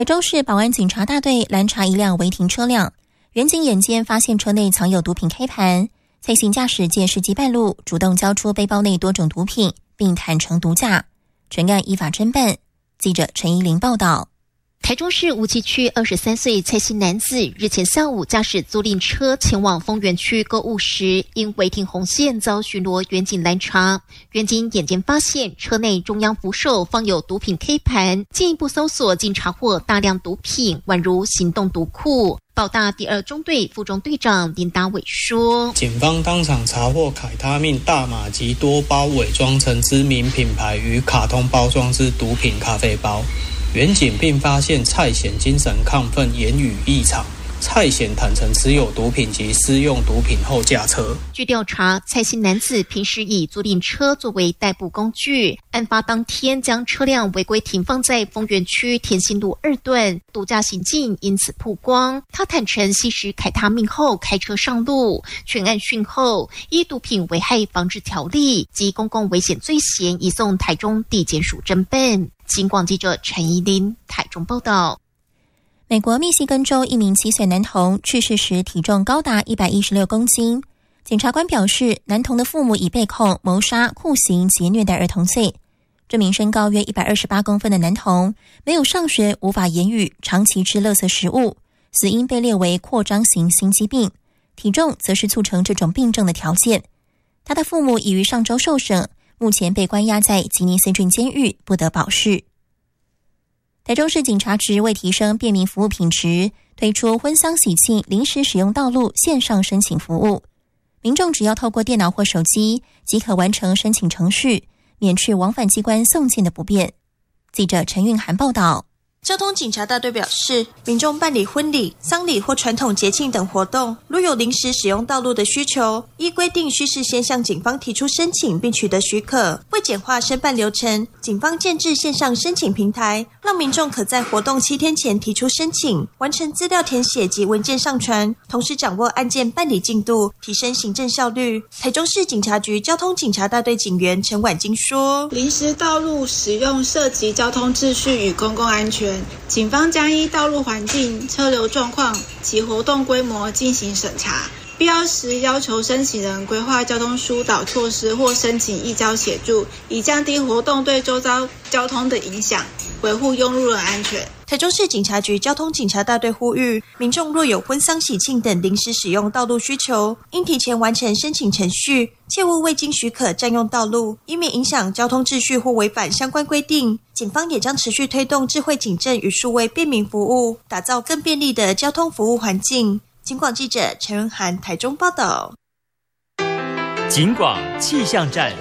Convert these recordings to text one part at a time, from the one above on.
台中市保安警察大队拦查一辆违停车辆，员警眼尖发现车内藏有毒品 K 盘，蔡姓驾驶借时机败露，主动交出背包内多种毒品，并坦承毒驾，全案依法侦办。记者陈怡玲报道。 台中市梧棲区23岁蔡姓男子日前下午驾驶租赁车前往丰原区购物时，因违停红线遭巡逻员警拦查。员警眼尖发现车内中央扶手放有毒品 K 盘，进一步搜索竟查获大量毒品，宛如行动毒库。保大第2中队副中队长林达伟说：“ 警方当场查获凯他命、大麻及多包伪装成知名品牌与卡通包装之毒品咖啡包。员警并发现蔡显精神亢奋、言语异常。蔡显坦承持有毒品及施用毒品后驾车。 据调查，蔡姓男子平时以租赁车作为代步工具，案发当天将车辆违规停放在丰原区田心路2段，毒驾行径因此曝光。他坦承吸食凯他命后开车上路，全案讯后，依毒品危害防治条例及公共危险罪嫌移送台中地检署侦办。警广记者陈怡琳台中报道。 美国密西根州一名7岁男童去世时体重高达116公斤，检察官表示，男童的父母已被控谋杀、酷刑及虐待儿童罪。这名身高约128公分的男童没有上学，无法言语，长期吃垃圾食物，死因被列为扩张型心肌病，体重则是促成这种病症的条件。他的父母已于上周受审，目前被关押在吉尼斯郡监狱，不得保释。台中市警察局为提升便民服务品质，推出婚丧喜庆临时使用道路线上申请服务，民众只要透过电脑或手机即可完成申请程序，免去往返机关送件的不便。记者陈韵涵报道。 交通警察大队表示，民众办理婚礼、丧礼或传统节庆等活动，如有临时使用道路的需求，依规定需事先向警方提出申请并取得许可。为简化申办流程，警方建置线上申请平台，让民众可在活动7天前提出申请，完成资料填写及文件上传，同时掌握案件办理进度，提升行政效率。台中市警察局交通警察大队警员陈婉金说：“ 临时道路使用涉及交通秩序与公共安全。警方将依道路环境、车流状况及活动规模进行审查，必要时要求申请人规划交通疏导措施或申请移交协助，以降低活动对周遭交通的影响，维护用路人安全。” 台中市警察局交通警察大队呼吁，民众若有婚丧喜庆等临时使用道路需求，应提前完成申请程序，切勿未经许可占用道路，以免影响交通秩序或违反相关规定。警方也将持续推动智慧警政与数位便民服务，打造更便利的交通服务环境。警广记者陈润涵台中报道。 警广气象站。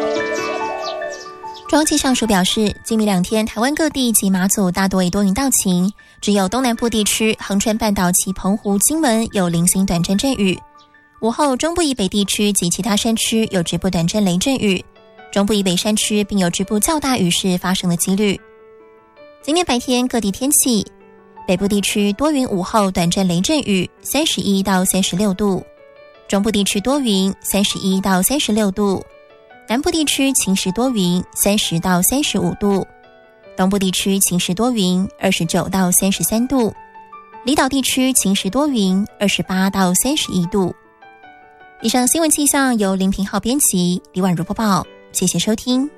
中央气象署表示，今明2天台湾各地及马祖大多以多云到晴，只有东南部地区恒春半岛及澎湖、金门有零星短暂阵雨。午后中部以北地区及其他山区有局部短暂雷阵雨，中部以北山区并有局部较大雨势发生的几率。今天白天各地天气，北部地区多云，午后短暂雷阵雨，31到36度；中部地区多云，31到36度；南部地区晴时多云，30到35度；东部地区晴时多云，29到33度；离岛地区晴时多云，28到31度。以上新闻气象由林平浩编辑，李婉如播报，谢谢收听。